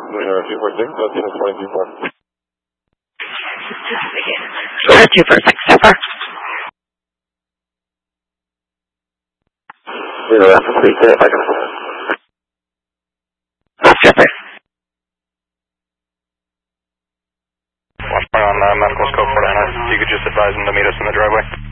246, that's 224. 246, so far. 0 after 3, say it back and forth. Tripper. Watch point on medical scope for Anna. You could just advise him to meet us in the driveway.